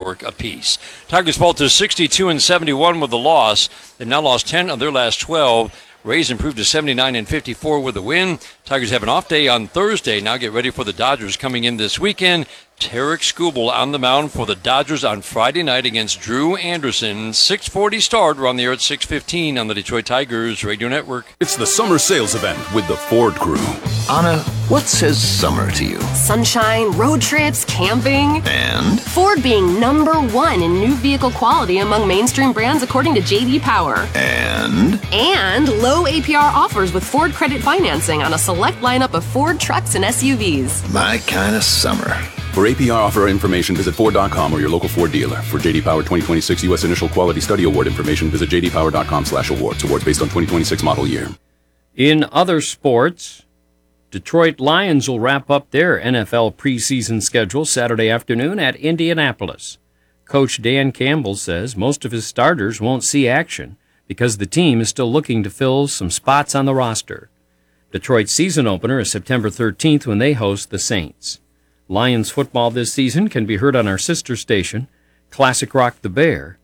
York apiece. Tigers fall to 62-71 with the loss. They've now lost 10 of their last 12. Rays improved to 79-54 with a win. Tigers have an off day on Thursday. Now get ready for the Dodgers coming in this weekend. Tarek Skubal on the mound for the Dodgers on Friday night against Drew Anderson. 6:40 start. We're on the air at 6:15 on the Detroit Tigers Radio Network. It's the summer sales event with the Ford Crew. Anna, what says summer to you? Sunshine, road trips, camping. And? Ford being #1 in new vehicle quality among mainstream brands according to J.D. Power. And? And low APR offers with Ford credit financing on a select lineup of Ford trucks and SUVs. My kind of summer. For APR offer information, visit Ford.com or your local Ford dealer. For J.D. Power 2026 U.S. Initial Quality Study Award information, visit jdpower.com/awards. Awards based on 2026 model year. In other sports, Detroit Lions will wrap up their NFL preseason schedule Saturday afternoon at Indianapolis. Coach Dan Campbell says most of his starters won't see action because the team is still looking to fill some spots on the roster. Detroit's season opener is September 13th when they host the Saints. Lions football this season can be heard on our sister station, Classic Rock the Bear,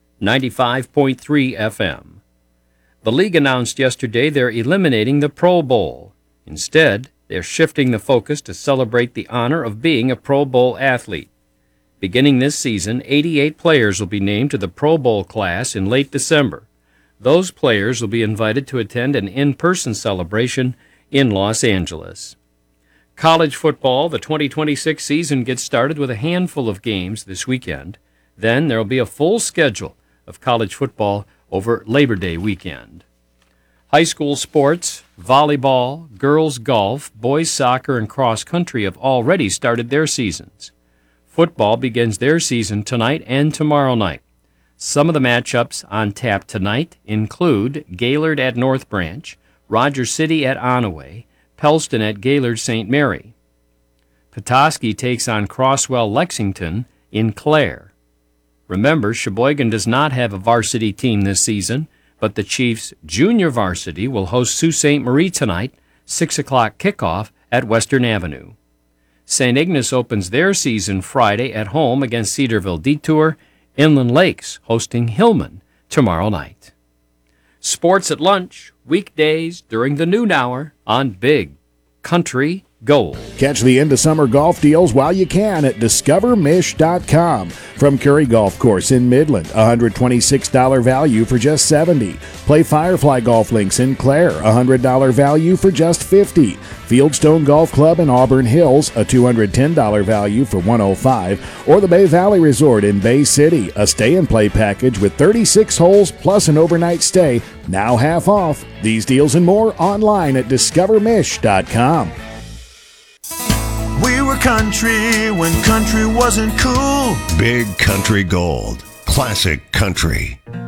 95.3 FM. The league announced yesterday they're eliminating the Pro Bowl. Instead, they're shifting the focus to celebrate the honor of being a Pro Bowl athlete. Beginning this season, 88 players will be named to the Pro Bowl class in late December. Those players will be invited to attend an in-person celebration in Los Angeles. College football, the 2026 season gets started with a handful of games this weekend. Then there will be a full schedule of college football over Labor Day weekend. High school sports, volleyball, girls golf, boys soccer, and cross country have already started their seasons. Football begins their season tonight and tomorrow night. Some of the matchups on tap tonight include Gaylord at North Branch, Rogers City at Onaway, Pellston at Gaylord St. Mary. Petoskey takes on Crosswell Lexington in Clare. Remember, Sheboygan does not have a varsity team this season, but the Chiefs' junior varsity will host Sault Ste. Marie tonight, 6 o'clock kickoff at Western Avenue. St. Ignace opens their season Friday at home against Cedarville Detour. Inland Lakes hosting Hillman tomorrow night. Sports at lunch, weekdays during the noon hour on Big Country Gold. Catch the end of summer golf deals while you can at discovermish.com. From Curry Golf Course in Midland, $126 value for just $70. Play Firefly Golf Links in Clare, $100 value for just $50. Fieldstone Golf Club in Auburn Hills, a $210 value for $105. Or the Bay Valley Resort in Bay City, a stay-and-play package with 36 holes plus an overnight stay, now half off. These deals and more online at discovermish.com. We were country when country wasn't cool. Big Country Gold. Classic country.